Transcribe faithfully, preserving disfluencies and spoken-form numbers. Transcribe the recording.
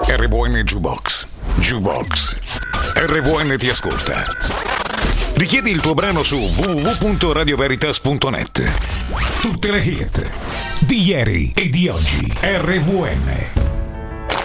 R V N Jukebox. Jukebox. R V N ti ascolta. Richiedi il tuo brano su w w w punto radio veritas punto net. Tutte le hit di ieri e di oggi. R V N.